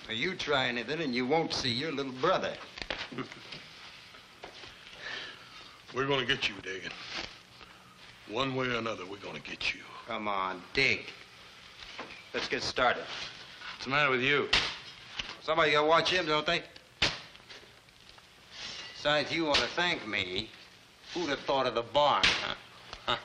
Now, you try anything and you won't see your little brother. We're gonna get you, Dagan. One way or another, we're gonna get you. Come on, dig. Let's get started. What's the matter with you? Somebody gotta watch him, don't they? Besides, you want to thank me. Who'd have thought of the barn, huh?